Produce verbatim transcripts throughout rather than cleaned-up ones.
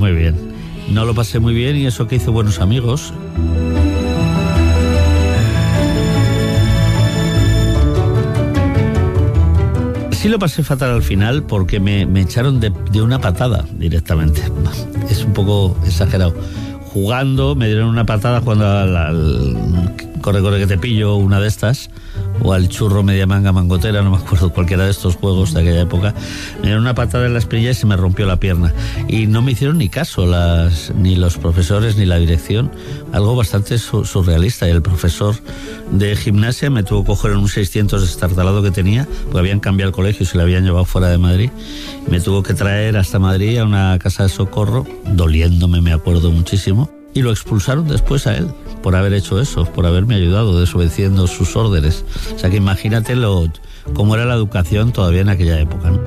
Muy bien. No lo pasé muy bien y eso que hice buenos amigos. Sí lo pasé fatal al final porque me, me echaron de, de una patada directamente. Es un poco exagerado. Jugando, me dieron una patada cuando al, al corre, corre que te pillo, una de estas, o al churro media manga mangotera, no me acuerdo, cualquiera de estos juegos de aquella época. Me dieron una patada en la espinilla y se me rompió la pierna. Y no me hicieron ni caso las, ni los profesores ni la dirección. Algo bastante su, surrealista. Y el profesor de gimnasia me tuvo que coger en un seiscientos destartalado que tenía, porque habían cambiado el colegio y se lo habían llevado fuera de Madrid. Me tuvo que traer hasta Madrid a una casa de socorro, doliéndome, me acuerdo muchísimo. Y lo expulsaron después a él por haber hecho eso, por haberme ayudado, desobedeciendo sus órdenes. O sea que imagínate lo, cómo era la educación todavía en aquella época, ¿no?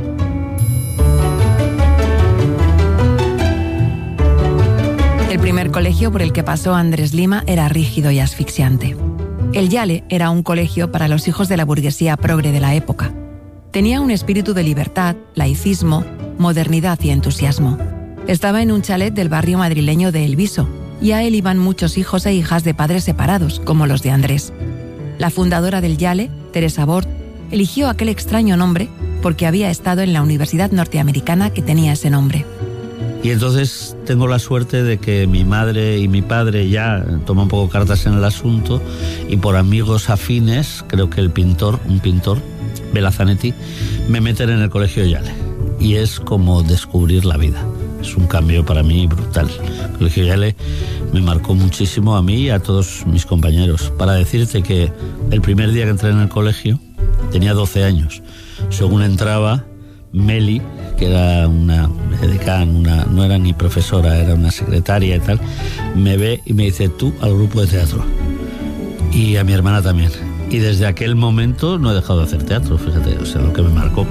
El primer colegio por el que pasó Andrés Lima era rígido y asfixiante. El Yale era un colegio para los hijos de la burguesía progre de la época. Tenía un espíritu de libertad, laicismo, modernidad y entusiasmo. Estaba en un chalet del barrio madrileño de El Viso, y a él iban muchos hijos e hijas de padres separados, como los de Andrés. La fundadora del Yale, Teresa Bort, eligió aquel extraño nombre porque había estado en la universidad norteamericana que tenía ese nombre. Y entonces tengo la suerte de que mi madre y mi padre ya toman un poco cartas en el asunto y por amigos afines, creo que el pintor, un pintor, Belazanetti, me meten en el colegio Yale. Y es como descubrir la vida. Es un cambio para mí brutal. El colegio Yale me marcó muchísimo a mí y a todos mis compañeros. Para decirte que el primer día que entré en el colegio tenía doce años. Según entraba, Meli, que era una decán, una, no era ni profesora, era una secretaria y tal, me ve y me dice, tú al grupo de teatro. Y a mi hermana también. Y desde aquel momento no he dejado de hacer teatro, fíjate, o sea, lo que me marcó.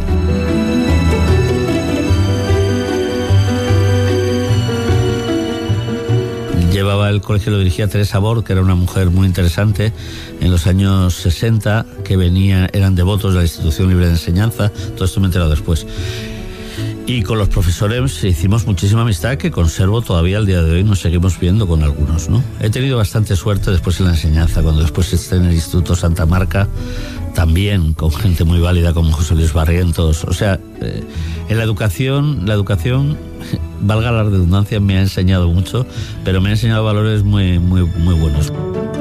Llevaba el colegio, lo dirigía Teresa Bort, que era una mujer muy interesante en los años sesenta, que venía, eran devotos de la Institución Libre de Enseñanza. Todo esto me he enterado después. Y con los profesores hicimos muchísima amistad que conservo todavía al día de hoy, nos seguimos viendo con algunos, ¿no? He tenido bastante suerte después en la enseñanza, cuando después esté en el Instituto Santa Marca, también con gente muy válida como José Luis Barrientos. O sea, eh, en la educación, la educación, valga la redundancia, me ha enseñado mucho, pero me ha enseñado valores muy, muy, muy buenos.